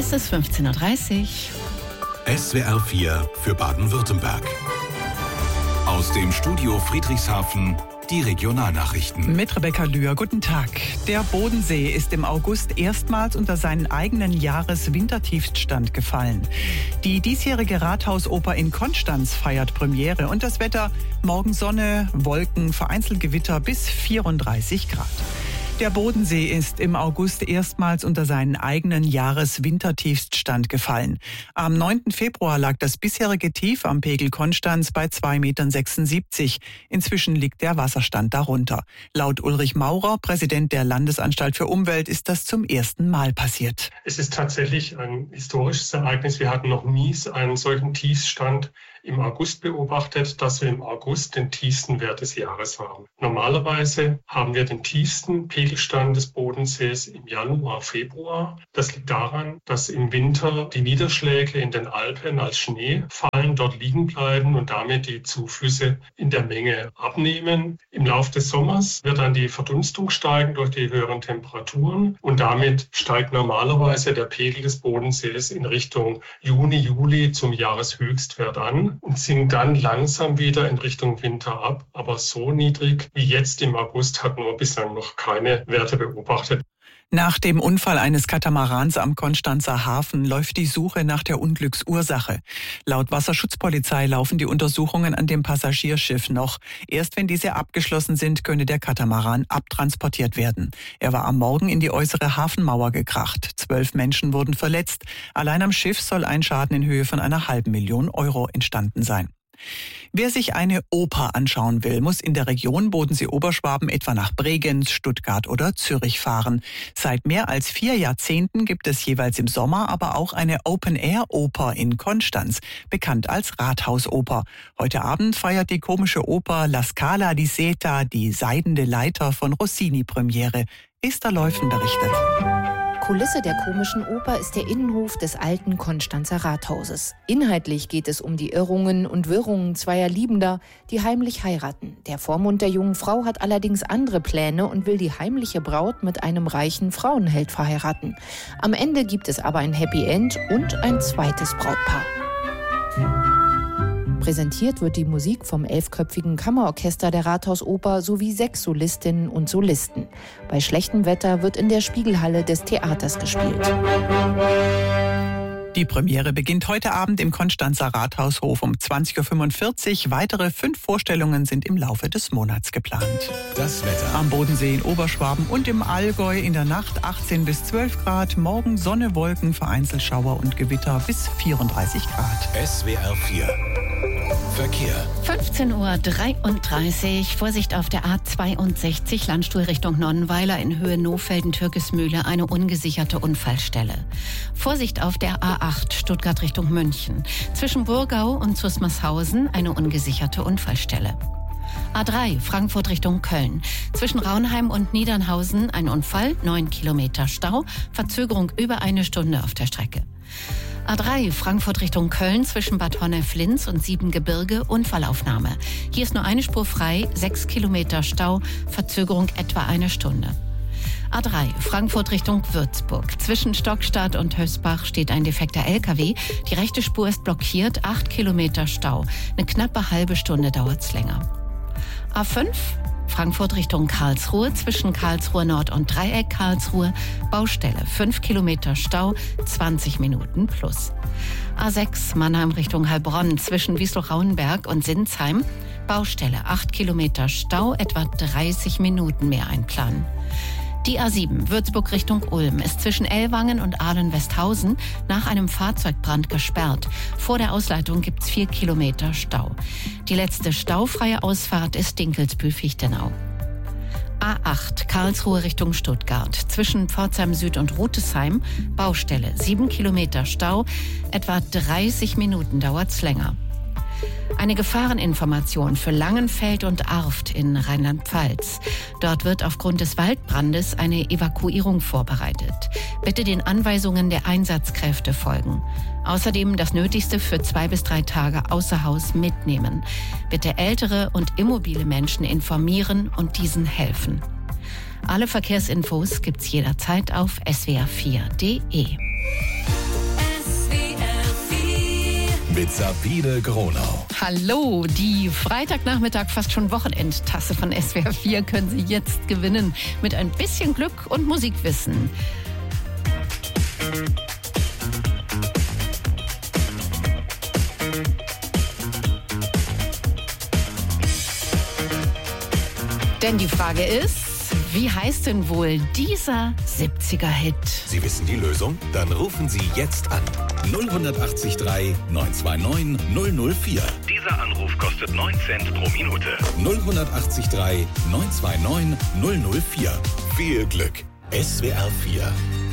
Es ist 15.30 Uhr. SWR 4 für Baden-Württemberg. Aus dem Studio Friedrichshafen die Regionalnachrichten. Mit Rebecca Lühr, guten Tag. Der Bodensee ist im August erstmals unter seinen eigenen Jahreswintertiefststand gefallen. Die diesjährige Rathausoper in Konstanz feiert Premiere und das Wetter: morgen Sonne, Wolken, vereinzelt Gewitter bis 34 Grad. Der Bodensee ist im August erstmals unter seinen eigenen Jahreswintertiefststand gefallen. Am 9. Februar lag das bisherige Tief am Pegel Konstanz bei 2,76 Metern. Inzwischen liegt der Wasserstand darunter. Laut Ulrich Maurer, Präsident der Landesanstalt für Umwelt, ist das zum ersten Mal passiert. Es ist tatsächlich ein historisches Ereignis. Wir hatten noch nie einen solchen Tiefstand im August beobachtet, dass wir im August den tiefsten Wert des Jahres haben. Normalerweise haben wir den tiefsten Pegelstand des Bodensees im Januar, Februar. Das liegt daran, dass im Winter die Niederschläge in den Alpen als Schnee fallen, dort liegen bleiben und damit die Zuflüsse in der Menge abnehmen. Im Laufe des Sommers wird dann die Verdunstung steigen durch die höheren Temperaturen und damit steigt normalerweise der Pegel des Bodensees in Richtung Juni, Juli zum Jahreshöchstwert an und sinkt dann langsam wieder in Richtung Winter ab. Aber so niedrig wie jetzt im August hatten wir bislang noch keine Werte beobachtet. Nach dem Unfall eines Katamarans am Konstanzer Hafen läuft die Suche nach der Unglücksursache. Laut Wasserschutzpolizei laufen die Untersuchungen an dem Passagierschiff noch. Erst wenn diese abgeschlossen sind, könne der Katamaran abtransportiert werden. Er war am Morgen in die äußere Hafenmauer gekracht. 12 Menschen wurden verletzt. Allein am Schiff soll ein Schaden in Höhe von einer €500.000 entstanden sein. Wer sich eine Oper anschauen will, muss in der Region Bodensee-Oberschwaben etwa nach Bregenz, Stuttgart oder Zürich fahren. Seit mehr als 4 Jahrzehnten gibt es jeweils im Sommer aber auch eine Open-Air-Oper in Konstanz, bekannt als Rathausoper. Heute Abend feiert die komische Oper La Scala di Seta, die seidene Leiter von Rossini Premiere. Esther Leufen berichtet. Kulisse der komischen Oper ist der Innenhof des alten Konstanzer Rathauses. Inhaltlich geht es um die Irrungen und Wirrungen zweier Liebender, die heimlich heiraten. Der Vormund der jungen Frau hat allerdings andere Pläne und will die heimliche Braut mit einem reichen Frauenheld verheiraten. Am Ende gibt es aber ein Happy End und ein zweites Brautpaar. Präsentiert wird die Musik vom 11-köpfigen Kammerorchester der Rathausoper sowie 6 Solistinnen und Solisten. Bei schlechtem Wetter wird in der Spiegelhalle des Theaters gespielt. Die Premiere beginnt heute Abend im Konstanzer Rathaushof um 20.45 Uhr. Weitere 5 Vorstellungen sind im Laufe des Monats geplant. Das Wetter. Am Bodensee in Oberschwaben und im Allgäu in der Nacht 18 bis 12 Grad. Morgen Sonne, Wolken, vereinzelt Schauer und Gewitter bis 34 Grad. SWR 4 Verkehr. 15.33 Uhr. Vorsicht auf der A62, Landstuhl Richtung Nonnenweiler in Höhe Nohfelden-Türkismühle, eine ungesicherte Unfallstelle. Vorsicht auf der A8, Stuttgart Richtung München. Zwischen Burgau und Zusmarshausen eine ungesicherte Unfallstelle. A3, Frankfurt Richtung Köln. Zwischen Raunheim und Niedernhausen ein Unfall, 9 Kilometer Stau, Verzögerung über 1 Stunde auf der Strecke. A3, Frankfurt Richtung Köln, zwischen Bad Honnef-Linz und Siebengebirge, Unfallaufnahme. Hier ist nur eine Spur frei, 6 Kilometer Stau, Verzögerung etwa 1 Stunde. A3, Frankfurt Richtung Würzburg. Zwischen Stockstadt und Hösbach steht ein defekter LKW. Die rechte Spur ist blockiert, 8 Kilometer Stau. Eine knappe halbe Stunde dauert's länger. A5, Frankfurt Richtung Karlsruhe, zwischen Karlsruhe Nord und Dreieck Karlsruhe, Baustelle, 5 Kilometer Stau, 20 Minuten plus. A6, Mannheim Richtung Heilbronn, zwischen Wiesloch-Rauenberg und Sinsheim, Baustelle, 8 Kilometer Stau, etwa 30 Minuten mehr einplanen. Die A7, Würzburg Richtung Ulm, ist zwischen Ellwangen und Ahlen-Westhausen nach einem Fahrzeugbrand gesperrt. Vor der Ausleitung gibt's 4 Kilometer Stau. Die letzte staufreie Ausfahrt ist Dinkelsbühl-Fichtenau. A8, Karlsruhe Richtung Stuttgart, zwischen Pforzheim Süd und Rutesheim, Baustelle, 7 Kilometer Stau, etwa 30 Minuten dauert's länger. Eine Gefahreninformation für Langenfeld und Arft in Rheinland-Pfalz. Dort wird aufgrund des Waldbrandes eine Evakuierung vorbereitet. Bitte den Anweisungen der Einsatzkräfte folgen. Außerdem das Nötigste für 2 bis 3 Tage außer Haus mitnehmen. Bitte ältere und immobile Menschen informieren und diesen helfen. Alle Verkehrsinfos gibt's jederzeit auf swr4.de. mit Sabine Gronau. Hallo, die Freitagnachmittag, fast schon Wochenendtasse von SWR 4 können Sie jetzt gewinnen. Mit ein bisschen Glück und Musikwissen. Denn die Frage ist, wie heißt denn wohl dieser 70er-Hit? Sie wissen die Lösung? Dann rufen Sie jetzt an. 0183 929 004. Dieser Anruf kostet 9 Cent pro Minute. 0183 929 004. Viel Glück. SWR 4